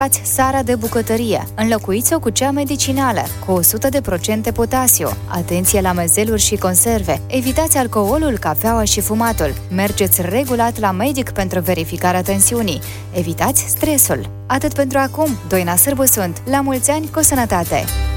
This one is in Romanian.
sarea de bucătărie. Înlocuiți-o cu cea medicinală, cu 100% potasiu. Atenție la mezeluri și conserve. Evitați alcoolul, cafeaua și fumatul. Mergeți regulat la medic pentru verificarea tensiunii. Evitați stresul. Atât pentru acum. Doina Sârbu sunt. La mulți ani cu sănătate!